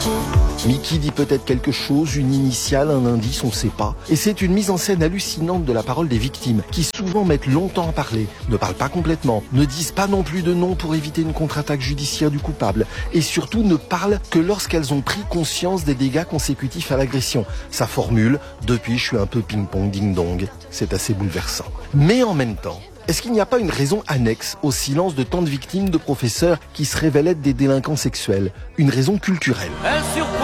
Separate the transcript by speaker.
Speaker 1: Mickey dit peut-être quelque chose, une initiale, un indice, on ne sait pas. Et c'est une mise en scène hallucinante de la parole des victimes, qui souvent mettent longtemps à parler, ne parlent pas complètement, ne disent pas non plus de nom pour éviter une contre-attaque judiciaire du coupable, et surtout ne parlent que lorsqu'elles ont pris conscience des dégâts consécutifs à l'agression. Sa formule, depuis je suis un peu ping-pong ding-dong, c'est assez bouleversant. Mais en même temps, est-ce qu'il n'y a pas une raison annexe au silence de tant de victimes de professeurs qui se révèlent être des délinquants sexuels? Une raison culturelle.